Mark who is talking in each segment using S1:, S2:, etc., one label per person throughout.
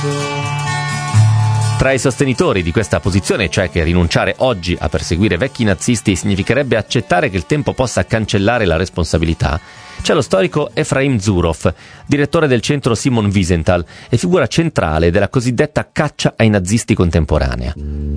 S1: Tra i sostenitori di questa posizione, cioè che rinunciare oggi a perseguire vecchi nazisti significherebbe accettare che il tempo possa cancellare la responsabilità, c'è lo storico Efraim Zuroff, direttore del centro Simon Wiesenthal e figura centrale della cosiddetta caccia ai nazisti contemporanea.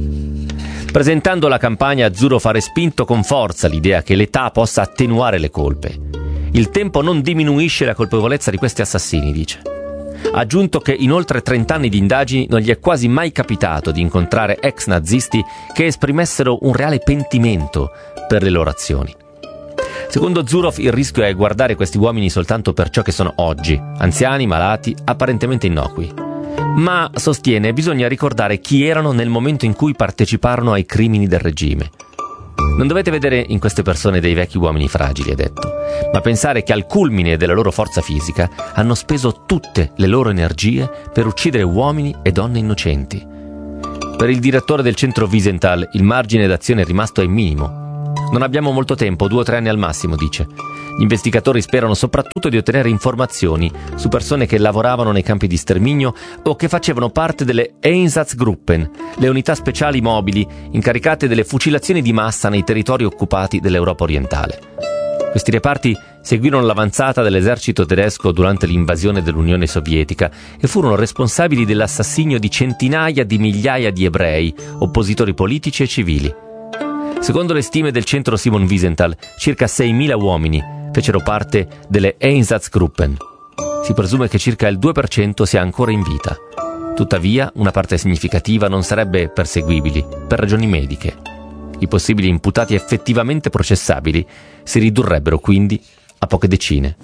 S1: Presentando la campagna, Zuroff ha respinto con forza l'idea che l'età possa attenuare le colpe. Il tempo non diminuisce la colpevolezza di questi assassini, dice. Ha aggiunto che in oltre 30 anni di indagini non gli è quasi mai capitato di incontrare ex nazisti che esprimessero un reale pentimento per le loro azioni. Secondo Zuroff il rischio è guardare questi uomini soltanto per ciò che sono oggi, anziani, malati, apparentemente innocui. Ma, sostiene, bisogna ricordare chi erano nel momento in cui parteciparono ai crimini del regime. Non dovete vedere in queste persone dei vecchi uomini fragili, ha detto, ma pensare che al culmine della loro forza fisica hanno speso tutte le loro energie per uccidere uomini e donne innocenti. Per il direttore del centro Wiesenthal il margine d'azione rimasto è minimo. Non abbiamo molto tempo, 2 o 3 anni al massimo, dice. Gli investigatori sperano soprattutto di ottenere informazioni su persone che lavoravano nei campi di sterminio o che facevano parte delle Einsatzgruppen, le unità speciali mobili incaricate delle fucilazioni di massa nei territori occupati dell'Europa orientale. Questi reparti seguirono l'avanzata dell'esercito tedesco durante l'invasione dell'Unione Sovietica e furono responsabili dell'assassinio di centinaia di migliaia di ebrei, oppositori politici e civili. Secondo le stime del centro Simon Wiesenthal, circa 6.000 uomini fecero parte delle Einsatzgruppen. Si presume che circa il 2% sia ancora in vita. Tuttavia, una parte significativa non sarebbe perseguibili per ragioni mediche. I possibili imputati effettivamente processabili si ridurrebbero quindi a poche decine.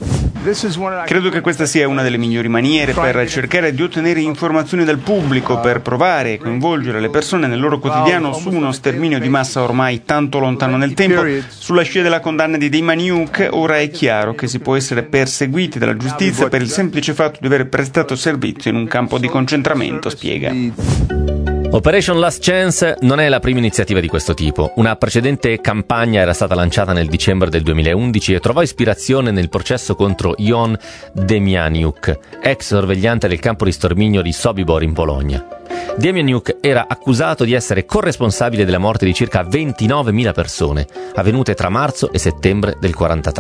S2: Credo che questa sia una delle migliori maniere per cercare di ottenere informazioni dal pubblico, per provare a coinvolgere le persone nel loro quotidiano su uno sterminio di massa ormai tanto lontano nel tempo. Sulla scia della condanna di Demjanjuk, ora è chiaro che si può essere perseguiti dalla giustizia per il semplice fatto di aver prestato servizio in un campo di concentramento, spiega.
S1: Operation Last Chance non è la prima iniziativa di questo tipo. Una precedente campagna era stata lanciata nel dicembre del 2011 e trovò ispirazione nel processo contro Ion Demjanjuk, ex sorvegliante del campo di sterminio di Sobibor in Polonia. Demjanjuk era accusato di essere corresponsabile della morte di circa 29.000 persone, avvenute tra marzo e settembre del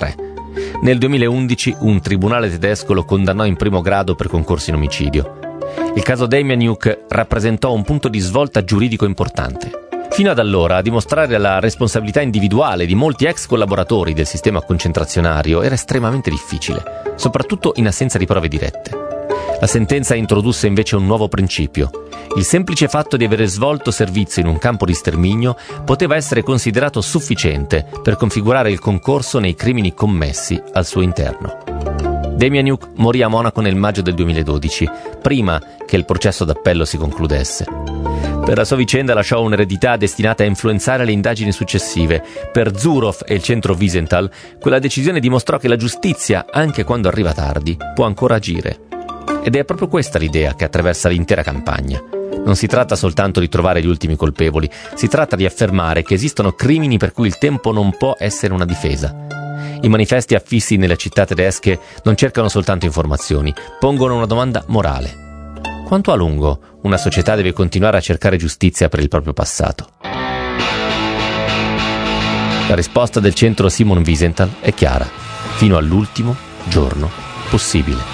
S1: 1943. Nel 2011 un tribunale tedesco lo condannò in primo grado per concorso in omicidio. Il caso Demjanjuk rappresentò un punto di svolta giuridico importante. Fino ad allora, a dimostrare la responsabilità individuale di molti ex collaboratori del sistema concentrazionario era estremamente difficile, soprattutto in assenza di prove dirette. La sentenza introdusse invece un nuovo principio. Il semplice fatto di avere svolto servizio in un campo di sterminio poteva essere considerato sufficiente per configurare il concorso nei crimini commessi al suo interno. Demjanjuk morì a Monaco nel maggio del 2012, prima che il processo d'appello si concludesse. Per la sua vicenda lasciò un'eredità destinata a influenzare le indagini successive. Per Zuroff e il centro Wiesenthal, quella decisione dimostrò che la giustizia, anche quando arriva tardi, può ancora agire. Ed è proprio questa l'idea che attraversa l'intera campagna. Non si tratta soltanto di trovare gli ultimi colpevoli, si tratta di affermare che esistono crimini per cui il tempo non può essere una difesa. I manifesti affissi nelle città tedesche non cercano soltanto informazioni, pongono una domanda morale. Quanto a lungo una società deve continuare a cercare giustizia per il proprio passato? La risposta del centro Simon Wiesenthal è chiara: fino all'ultimo giorno possibile.